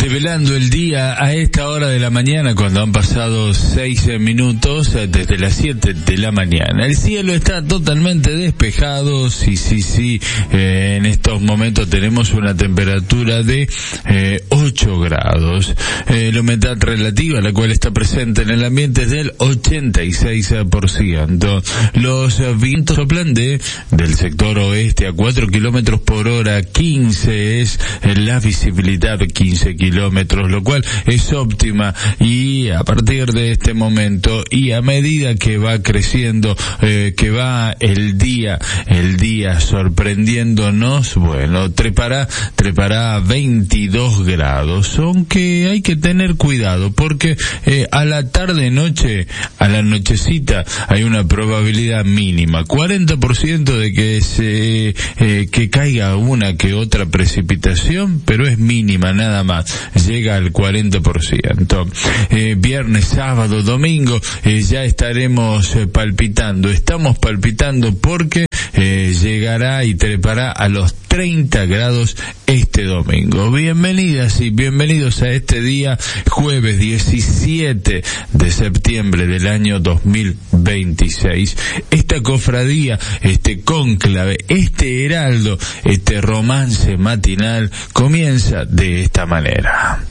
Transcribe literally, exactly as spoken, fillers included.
develando el día a esta hora de la mañana, cuando han pasado seis minutos desde las siete de la mañana. El cielo está totalmente despejado, sí, sí, sí, eh, en estos momentos tenemos una temperatura de eh, ocho grados. Eh, la humedad relativa, la cual está presente en el ambiente, es del ochenta y seis por ciento. Los vientos soplan de, del sector oeste a cuatro kilómetros por hora, quince es la visibilidad, quince kilómetros, lo cual es óptima, y a partir de este momento y a medida que va creciendo, eh, que va el día, el día sorprendiéndonos, bueno, trepará, trepará a veintidós grados, aunque hay que tener cuidado, porque eh, a la tarde noche, a la nochecita, hay una probabilidad mínima, cuarenta por ciento de que se, eh, que caiga una que otra precipitación, pero es mínima nada más, llega al cuarenta por ciento. Eh, viernes, sábado, domingo, eh, ya estaremos eh, palpitando, estamos palpitando porque eh, llegará y trepará a los treinta grados este domingo. Bienvenidas y bienvenidos a este día, jueves diecisiete de septiembre del año dos mil veintiséis. Esta cofradía, este cónclave, este heraldo, este romance matinal comienza de esta manera.